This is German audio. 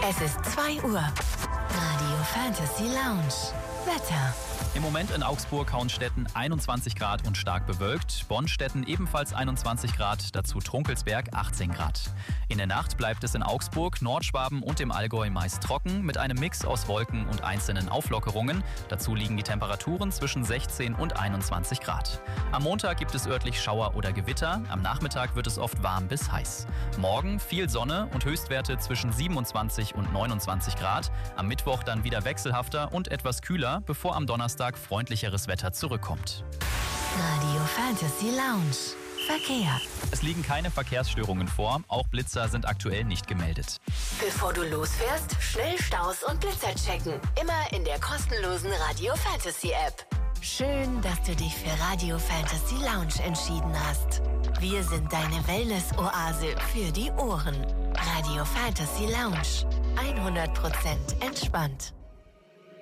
Es ist 2 Uhr. Radio Fantasy Lounge. Wetter. Im Moment in Augsburg, Hauenstetten 21 Grad und stark bewölkt. Bonstetten ebenfalls 21 Grad, dazu Trunkelsberg 18 Grad. In der Nacht bleibt es in Augsburg, Nordschwaben und im Allgäu meist trocken mit einem Mix aus Wolken und einzelnen Auflockerungen. Dazu liegen die Temperaturen zwischen 16 und 21 Grad. Am Montag gibt es örtlich Schauer oder Gewitter. Am Nachmittag wird es oft warm bis heiß. Morgen viel Sonne und Höchstwerte zwischen 27 und 29 Grad. Am Mittwoch dann wieder wechselhafter und etwas kühler, bevor am Donnerstag freundlicheres Wetter zurückkommt. Radio Fantasy Lounge. Verkehr. Es liegen keine Verkehrsstörungen vor, auch Blitzer sind aktuell nicht gemeldet. Bevor du losfährst, schnell Staus und Blitzer checken. Immer in der kostenlosen Radio Fantasy App. Schön, dass du dich für Radio Fantasy Lounge entschieden hast. Wir sind deine Wellness-Oase für die Ohren. Radio Fantasy Lounge. 100% entspannt.